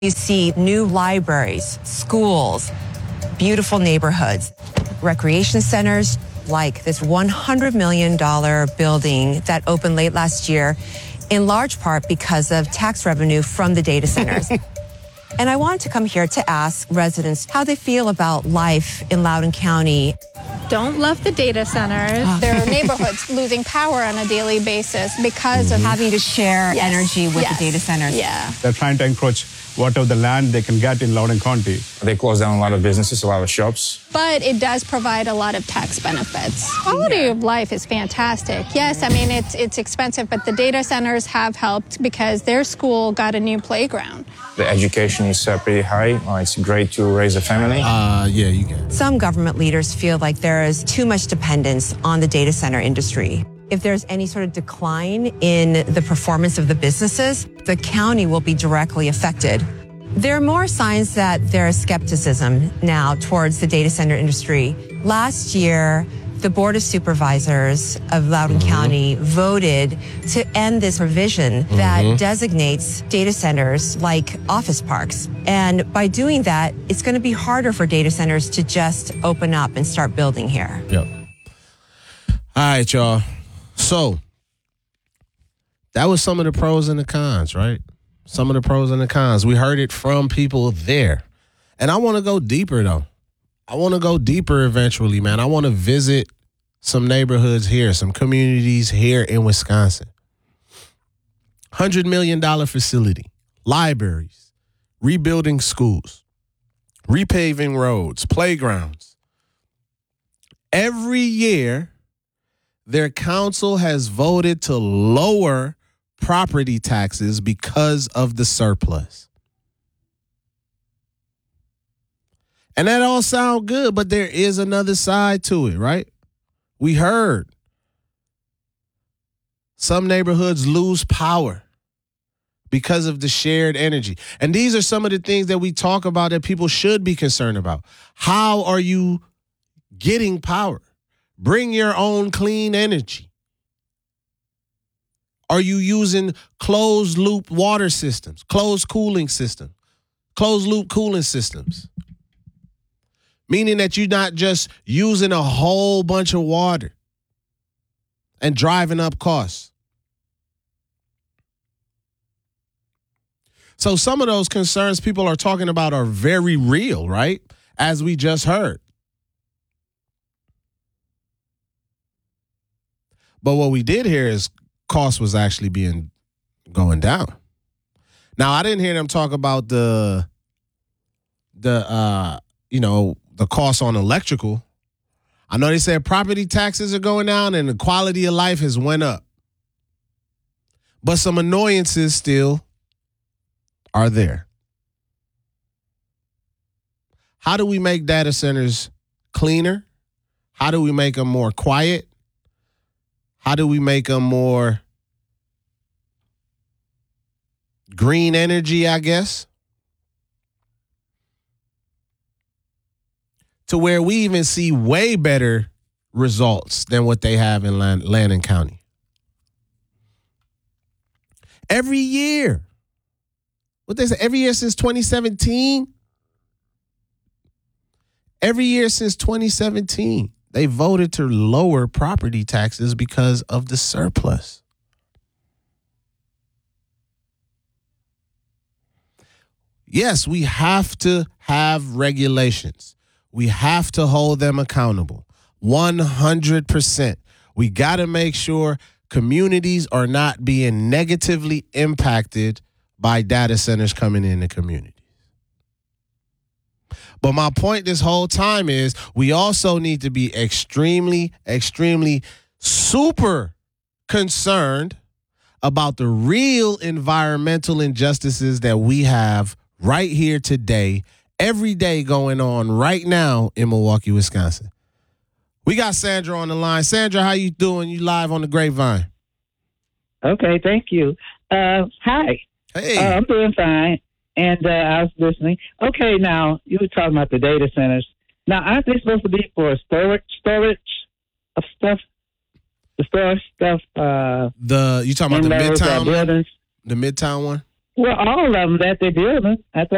You see new libraries, schools, beautiful neighborhoods, recreation centers, like this $100 million building that opened late last year, in large part because of tax revenue from the data centers. And I wanted to come here to ask residents how they feel about life in Loudoun County. Don't love the data centers. There are neighborhoods losing power on a daily basis because of Having to share energy with the data centers. Yeah. They're trying to encroach whatever the land they can get in Loudoun County. They close down a lot of businesses, a lot of shops. But it does provide a lot of tax benefits. Quality of life is fantastic. Yes, I mean, it's expensive, but the data centers have helped because their school got a new playground. The education is pretty high. It's great to raise a family. Yeah, you can. Some government leaders feel like there is too much dependence on the data center industry. If there's any sort of decline in the performance of the businesses, the county will be directly affected. There are more signs that there is skepticism now towards the data center industry. Last year, the Board of Supervisors of Loudoun County voted to end this provision that designates data centers like office parks. And by doing that, it's going to be harder for data centers to just open up and start building here. Yep. All right, y'all. So, that was some of the pros and the cons, right? Some of the pros and the cons. We heard it from people there. And I want to go deeper, though. I want to go deeper eventually, man. I want to visit some neighborhoods here, some communities here in Wisconsin. $100 million facility, libraries, rebuilding schools, repaving roads, playgrounds. Every year, their council has voted to lower property taxes because of the surplus. And that all sounds good, but there is another side to it, right? We heard some neighborhoods lose power because of the shared energy. And these are some of the things that we talk about that people should be concerned about. How are you getting power? Bring your own clean energy. Are you using closed loop water systems, closed cooling systems, closed loop cooling systems? Meaning that you're not just using a whole bunch of water and driving up costs. So some of those concerns people are talking about are very real, right? As we just heard. But what we did hear is cost was actually going down. Now, I didn't hear them talk about the cost on electrical. I know they said property taxes are going down and the quality of life has went up. But some annoyances still are there. How do we make data centers cleaner? How do we make them more quiet? How do we make them more green energy, I guess? To where we even see way better results than what they have in Loudoun County. Every year. What they say, every year since 2017? Every year since 2017. They voted to lower property taxes because of the surplus. Yes, we have to have regulations. We have to hold them accountable. 100%. We got to make sure communities are not being negatively impacted by data centers coming in the community. But my point this whole time is we also need to be extremely, extremely super concerned about the real environmental injustices that we have right here today, every day going on right now in Milwaukee, Wisconsin. We got Sandra on the line. Sandra, how you doing? You live on the Grapevine. Okay, thank you. Hi. Hey. I'm doing fine. And I was listening. Okay, now, you were talking about the data centers. Now, aren't they supposed to be for storage of stuff? The storage stuff? You talking about the Midtown one? buildings? The Midtown one? Well, all of them that they're building. I thought